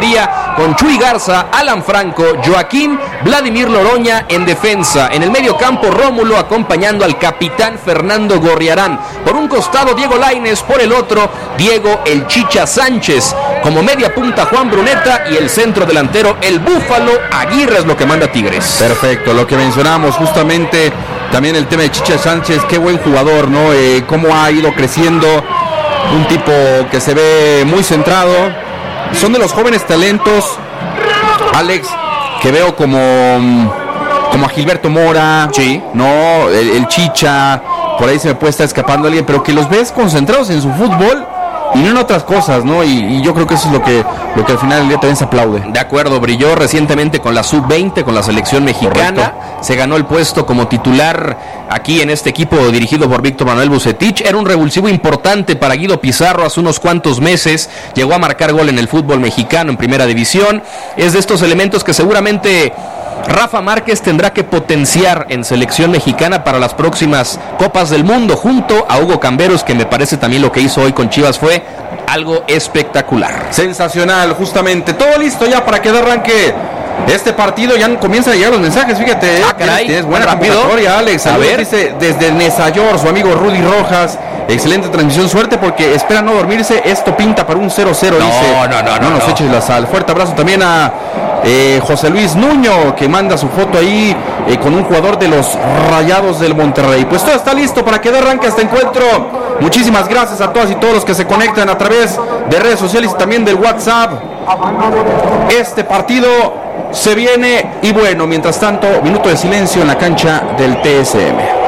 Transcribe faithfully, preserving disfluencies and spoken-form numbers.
portería con Chuy Garza, Alan Franco, Joaquín, Vladimir Loroña en defensa. En el medio campo, Rómulo acompañando al capitán Fernando Gorriarán. Por un costado, Diego Lainez, por el otro, Diego El Chicha Sánchez. Como media punta, Juan Bruneta, y el centro delantero, el Búfalo Aguirre, es lo que manda Tigres. Perfecto, lo que mencionamos justamente, también el tema de Chicha Sánchez, qué buen jugador, ¿no? Eh, cómo ha ido creciendo, un tipo que se ve muy centrado. Son de los jóvenes talentos, Alex, que veo como, como a Gilberto Mora, sí, ¿no? El, el Chicha, por ahí se me puede estar escapando alguien, pero que los ves concentrados en su fútbol y no en otras cosas, ¿no? Y, y yo creo que eso es lo que, lo que al final del día también se aplaude. De acuerdo, brilló recientemente con la sub veinte, con la selección mexicana. Correcto. Se ganó el puesto como titular aquí en este equipo dirigido por Víctor Manuel Vucetich. Era un revulsivo importante para Guido Pizarro hace unos cuantos meses. Llegó a marcar gol en el fútbol mexicano en primera división. Es de estos elementos que seguramente Rafa Márquez tendrá que potenciar en selección mexicana para las próximas Copas del Mundo, junto a Hugo Camberos, que me parece también lo que hizo hoy con Chivas fue algo espectacular. Sensacional, justamente. Todo listo ya para que dé arranque este partido. Ya comienzan a llegar los mensajes, fíjate. Ah, caray, tienes buena rápido. convocatoria, Alex. A ver. Dice desde Nesayor, su amigo Rudy Rojas. Excelente transmisión, suerte porque espera no dormirse. Esto pinta para un cero cero, no, dice. No, no, no. No nos no. eches la sal. Fuerte abrazo también a eh, José Luis Nuño, que manda su foto ahí eh, con un jugador de los Rayados del Monterrey. Pues todo está listo para que dé arranque este encuentro. Muchísimas gracias a todas y todos los que se conectan a través de redes sociales y también del WhatsApp. Este partido se viene y bueno, mientras tanto, minuto de silencio en la cancha del T S M.